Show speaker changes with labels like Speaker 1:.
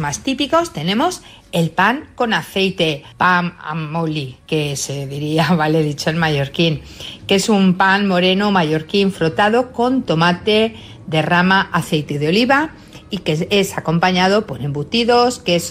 Speaker 1: más típicos tenemos el pan con aceite, pan amb oli, que se diría, vale, dicho en mallorquín, que es un pan moreno mallorquín frotado con tomate de rama, aceite de oliva y que es acompañado por embutidos, queso